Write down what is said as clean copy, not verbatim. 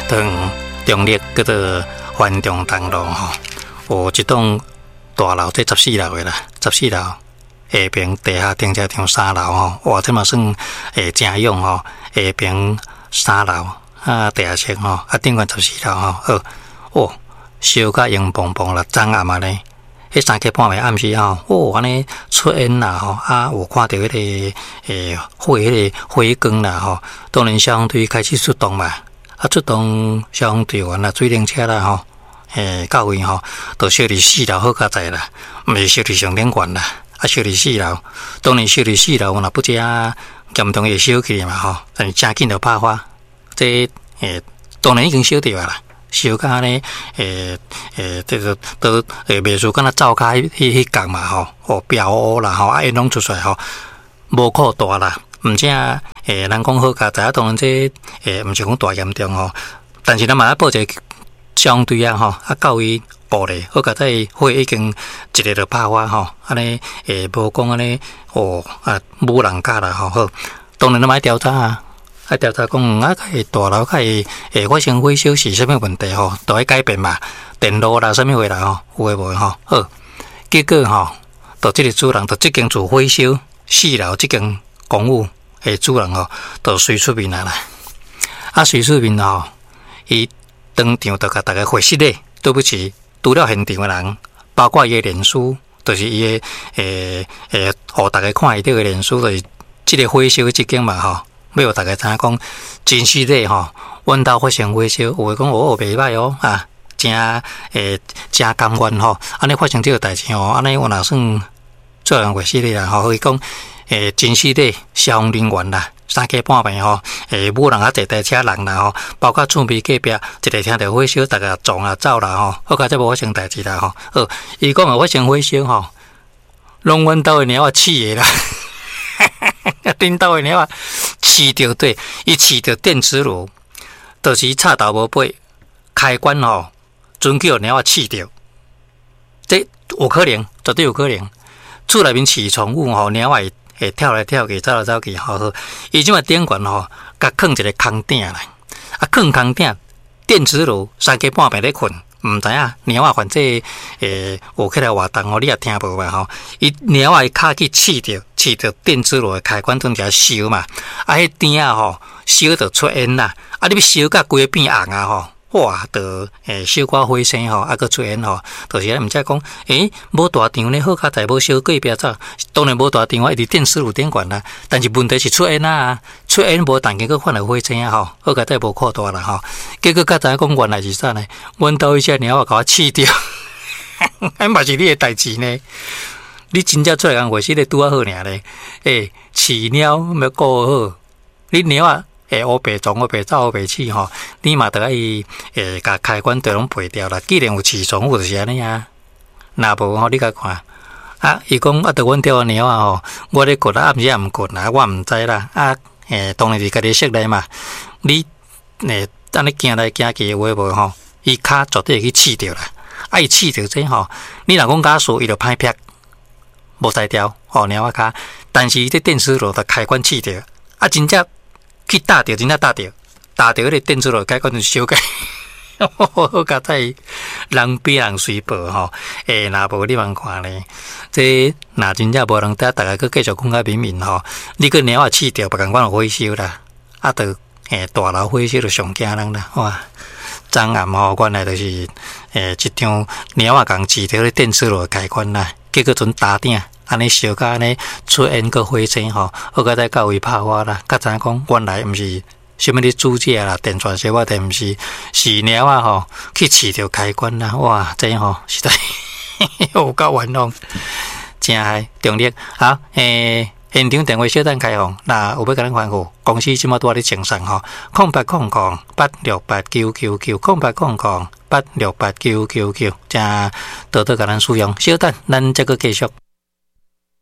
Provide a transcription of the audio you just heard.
堂中立叫做环中东路吼，有一栋大楼，这14楼的啦，14楼下边地下停车场3楼吼，哇，这嘛算真勇吼，下边3楼啊，地下室吼，啊，顶悬14楼吼，哦，烧甲荧光棒啦，昨暗啊咧。迄3更半暝暗时吼，安尼出烟啦吼，啊，有看到迄个火光啦吼，当然消防队开始出动嘛，啊，出动消防队员啦、水灵车啦吼，到位吼，都烧伫4楼好较济啦，毋是烧伫上顶悬啦，啊，烧伫4楼，当然烧伫4楼，若不只严重会烧起嘛吼，但是真紧就爆发，这当然已经烧掉啦。烧甲呢，这个都袂输敢若灶骹迄角嘛吼，标乌啦吼，啊烟拢出来吼，无扩大啦，毋正人讲好佳在，当然这毋是讲大严重吼，但是咱嘛要报一个消防队啊吼，啊到位报咧，好佳在火已经一日就爆发吼，安尼无讲安尼无人家啦吼，好，当然咱嘛调查啊。啊，调查讲大楼会发生火烧是啥物问题吼，都要改变嘛，电路啦，啥物话啦吼，有诶无吼，好，结果吼，就即个主人，就即间厝火烧4楼即间公寓诶主人吼，就随出面啦，啊，随出面吼，伊当场就甲大家回息咧，对不起，除了现场诶人，包括伊诶脸书，就是伊诶互大家看伊这个脸书，就是即个火烧即间嘛吼。要互大家知影讲，真实咧吼，阮兜发生火烧，有诶讲袂歹哦啊，真甘愿吼，安尼发生这个代志吼，安尼我若算做人回事咧啦吼，可以讲真实咧消防人员啦，3更半暝吼，无人啊坐台车人啦吼，包括厝边隔壁一个听到火烧，大家撞啊走啦吼，好佳才无发生代志啦吼，伊讲发生火烧吼，拢阮兜诶猫啊气诶啦。恁兜诶猫啊，饲着对，伊饲着电磁炉，就是插头无背，开关吼，准叫猫啊饲着，这有可能，绝对有可能。厝内面饲宠物吼，猫啊会跳来跳去，走来走去，吼，伊即马顶悬吼，甲放一个空顶啦，啊，放空顶，电磁炉3更半暝咧困。毋知影猫啊，反正有起来活动吼，你也听无嘛吼。伊猫啊，骹去饲着电磁炉的开关，当遮烧嘛。啊，迄顶啊吼，烧着出烟啦。啊，你要烧甲规个变红啊吼，哇，着烧挂火星吼，啊，佮出烟吼。就是毋知讲，无大场咧，好较在无烧过壁走。当然无大场啊，一直电磁炉顶悬啦。但是问题是出烟啊，出烟无但结果换来火星啊吼，好佳在无扩大啦吼。结果较知影讲原来是啥呢？阮兜迄只猫啊，甲我饲着，迄嘛是你的代志呢。你真正出来讲话是咧拄啊好尔咧，饲猫要顾好，你猫啊，乌白撞、乌白走、乌白饲吼，你嘛得伊甲开关都拢赔掉啦。既然有饲宠物就是安尼啊，若无吼，你甲看啊，伊讲啊，得阮钓猫啊吼，我咧顾啦，暗时也毋顾啦，我毋知啦啊，当然是家己室内嘛，你安尼行来行去，有诶无吼，伊骹绝对会去饲着啦，啊，伊饲着这吼，你若讲假说伊就歹劈。无在调吼猫仔骹，但是这电磁炉的开关试着，啊，真正去打着，真正打着迄个电磁炉开关就烧起，好佳在人比人随报吼，若无你茫看咧，这若真正无人得，大家佫继续讲较明吼，你个猫仔试着，别共款有火烧啦，啊，着大楼火烧就上惊人啦，哇！昨暗吼，原来就是一张猫仔共饲着咧电磁炉开关啦。结果阵打顶，安尼烧甲安尼出烟个火星吼，好佳在到位拍花啦。较知影讲原来毋是什么咧主架啦、电钻小我哋毋是猫啊吼去饲着开关啦。哇，这吼实在有够冤枉，真系中立。好，现场电话小等开放，那有要甲咱吩咐，公司即马拄仔咧清算吼，0800868999，0800868999，正多多甲咱使用。小等，咱再个继续。